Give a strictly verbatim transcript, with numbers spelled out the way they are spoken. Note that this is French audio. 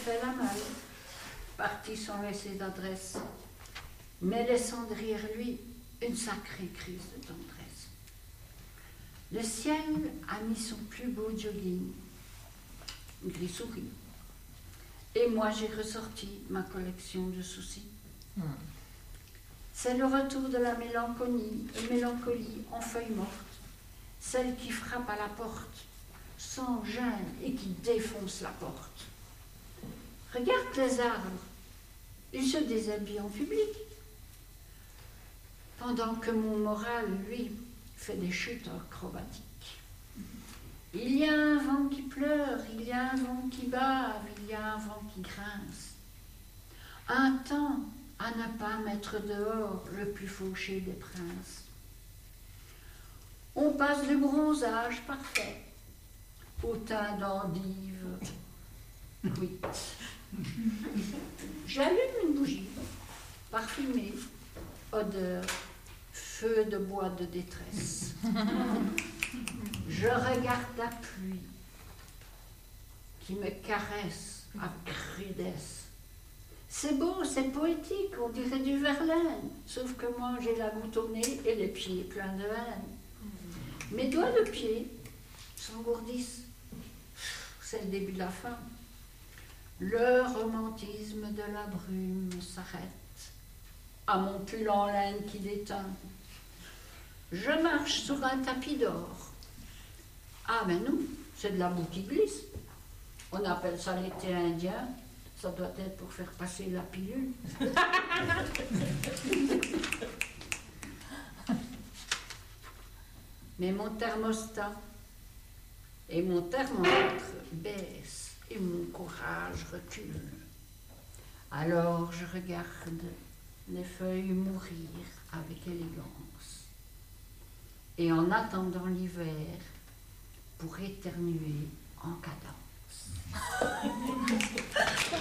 fait la malle, parti sans laisser d'adresse, mais laissant derrière lui une sacrée crise de tendresse. Le ciel a mis son plus beau jogging, gris souris, et moi j'ai ressorti ma collection de soucis. Hmm. C'est le retour de la mélancolie, une mélancolie en feuilles mortes, celle qui frappe à la porte, sans gêne et qui défonce la porte. Regarde les arbres, ils se déshabillent en public, pendant que mon moral, lui, fait des chutes acrobatiques. Il y a un vent qui pleure, il y a un vent qui bave, il y a un vent qui grince. Un temps à ne pas mettre dehors le plus fauché des princes. On passe du bronzage parfait au teint d'endive cuite. J'allume une bougie, parfumée, odeur, feu de bois de détresse. Je regarde la pluie qui me caresse avec rudesse. C'est beau, c'est poétique, on dirait du Verlaine, sauf que moi j'ai la goutte au nez et les pieds pleins de veine. Mes doigts de pied s'engourdissent, c'est le début de la fin. Le romantisme de la brume s'arrête à mon pull en laine qui déteint. Je marche sur un tapis d'or. Ah mais non, c'est de la boue qui glisse. On appelle ça l'été indien. Ça doit être pour faire passer la pilule. Mais mon thermostat et mon thermomètre baissent et mon courage recule. Alors je regarde les feuilles mourir avec élégance. Et en attendant l'hiver, pour éternuer en cadence.